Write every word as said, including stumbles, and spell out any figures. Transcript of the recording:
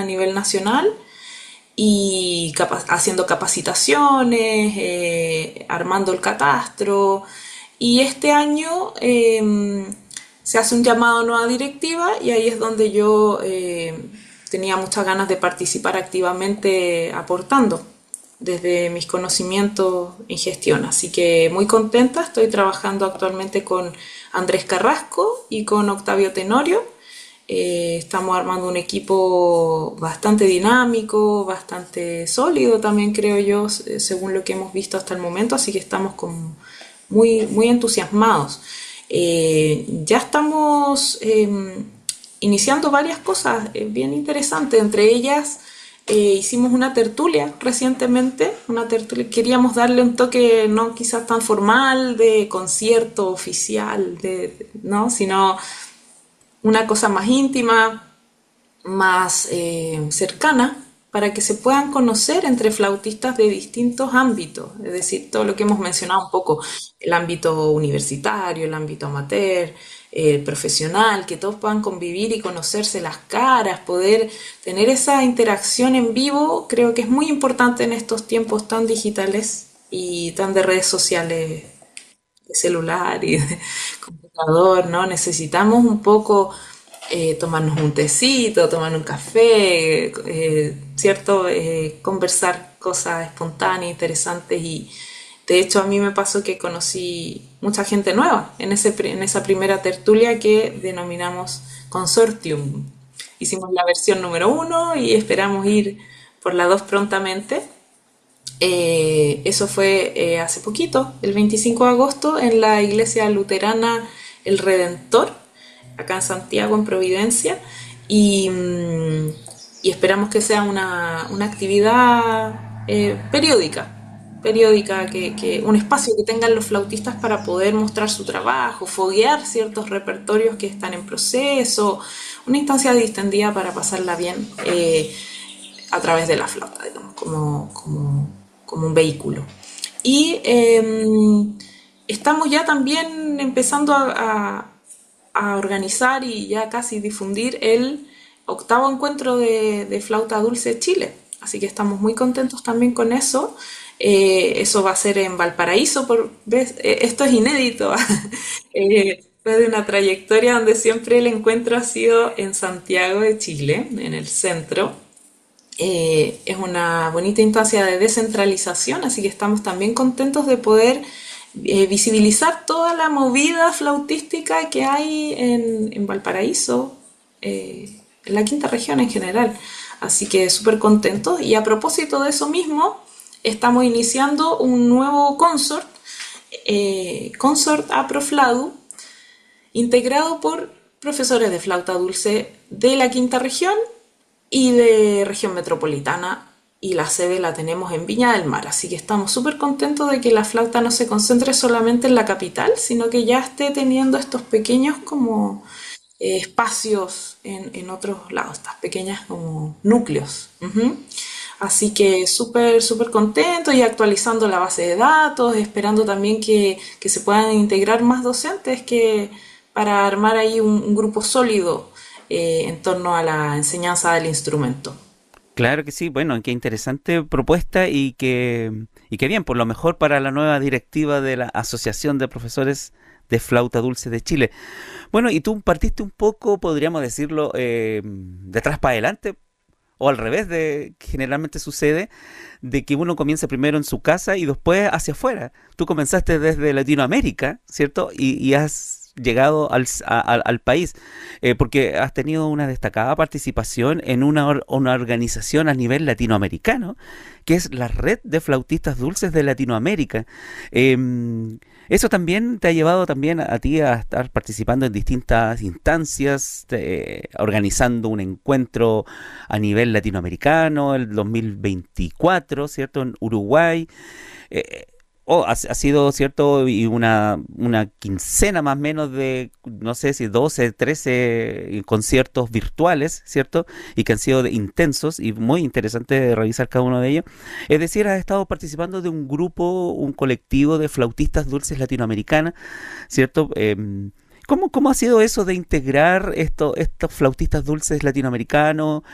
a nivel nacional y capa- haciendo capacitaciones, eh, armando el catastro. Y este año eh, se hace un llamado a nueva directiva y ahí es donde yo eh, tenía muchas ganas de participar activamente aportando desde mis conocimientos en gestión. Así que muy contenta, estoy trabajando actualmente con Andrés Carrasco y con Octavio Tenorio. Eh, estamos armando un equipo bastante dinámico, bastante sólido también creo yo, eh, según lo que hemos visto hasta el momento, así que estamos con muy, muy entusiasmados. Eh, ya estamos eh, iniciando varias cosas eh, bien interesantes, entre ellas eh, hicimos una tertulia recientemente, una tertulia, queríamos darle un toque no quizás tan formal de concierto oficial, de, ¿no? Sino una cosa más íntima, más eh, cercana, para que se puedan conocer entre flautistas de distintos ámbitos, es decir, todo lo que hemos mencionado un poco, el ámbito universitario, el ámbito amateur, el profesional, que todos puedan convivir y conocerse las caras, poder tener esa interacción en vivo, creo que es muy importante en estos tiempos tan digitales y tan de redes sociales, de celular y de computador, ¿no? Necesitamos un poco eh, tomarnos un tecito, tomar un café, eh, ¿cierto? Eh, conversar cosas espontáneas, interesantes y de hecho a mí me pasó que conocí mucha gente nueva en, ese, en esa primera tertulia que denominamos Consortium. Hicimos la versión número uno y esperamos ir por la dos prontamente. Eh, eso fue eh, hace poquito, el veinticinco de agosto, en la iglesia luterana El Redentor, acá en Santiago, en Providencia, y, mm, y esperamos que sea una, una actividad eh, periódica, periódica, que, que un espacio que tengan los flautistas para poder mostrar su trabajo, foguear ciertos repertorios que están en proceso, una instancia distendida para pasarla bien eh, a través de la flauta, digamos, como, como, como un vehículo. Y eh, estamos ya también empezando a, a, a organizar y ya casi difundir el octavo encuentro de, de flauta dulce Chile. Así que estamos muy contentos también con eso. Eh, eso va a ser en Valparaíso. Por, ¿ves? Eh, esto es inédito. eh, fue de una trayectoria donde siempre el encuentro ha sido en Santiago de Chile, en el centro. Eh, es una bonita instancia de descentralización, así que estamos también contentos de poder eh, visibilizar toda la movida flautística que hay en, en Valparaíso, eh, en la quinta región en general. Así que súper contentos. Y a propósito de eso mismo, estamos iniciando un nuevo consort, eh, Consort Aprofladu, integrado por profesores de flauta dulce de la quinta región y de región metropolitana, y la sede la tenemos en Viña del Mar, así que estamos súper contentos de que la flauta no se concentre solamente en la capital, sino que ya esté teniendo estos pequeños como eh, espacios en, en otros lados, estas pequeñas como núcleos. Ujú. Así que súper, súper contento y actualizando la base de datos, esperando también que, que se puedan integrar más docentes que para armar ahí un, un grupo sólido eh, en torno a la enseñanza del instrumento. Claro que sí, bueno, qué interesante propuesta y que, y que bien, por lo mejor para la nueva directiva de la Asociación de Profesores de Flauta Dulce de Chile. Bueno, y tú partiste un poco, podríamos decirlo, eh, de atrás para adelante, o al revés de que generalmente sucede, de que uno comienza primero en su casa y después hacia afuera. Tú comenzaste desde Latinoamérica, ¿cierto? Y, y has llegado al, a- al, al país, eh, porque has tenido una destacada participación en una, or- una organización a nivel latinoamericano, que es la Red de Flautistas Dulces de Latinoamérica. Em, eso también te ha llevado también a, a ti a estar participando en distintas instancias, te- organizando un encuentro a nivel latinoamericano, el dos mil veinticuatro, ¿cierto? En Uruguay. Eh, oh, ha, ha sido, ¿cierto? Y una, una quincena más o menos de, no sé si doce trece conciertos virtuales, ¿cierto? Y que han sido de- intensos y muy interesante revisar cada uno de ellos. Es decir, has estado participando de un grupo, un colectivo de flautistas dulces latinoamericanas, ¿cierto? Em, ¿Cómo, cómo ha sido eso de integrar esto, estos flautistas dulces latinoamericanos?